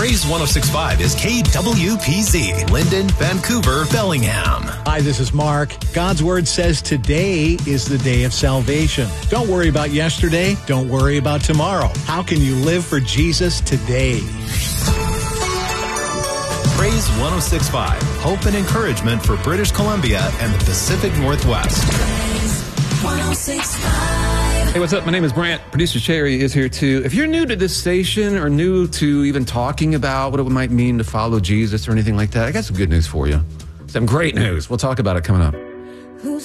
Praise 106.5 is KWPZ, Linden, Vancouver, Bellingham. Hi, this is Mark. God's Word says today is the day of salvation. Don't worry about yesterday. Don't worry about tomorrow. How can you live for Jesus today? Praise 106.5, hope and encouragement for British Columbia and the Pacific Northwest. Praise 106.5. Hey, what's up? My name is Brant. Producer Cherry is here too. If you're new to this station or new to even talking about what it might mean to follow Jesus or anything like that, I got some good news for you. Some great news. We'll talk about it coming up.